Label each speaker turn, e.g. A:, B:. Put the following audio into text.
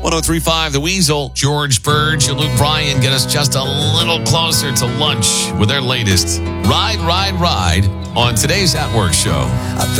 A: 103.5 The Weasel, George Burge and Luke Bryan get us just a little closer to lunch with their latest Ride, Ride, Ride on today's At Work show.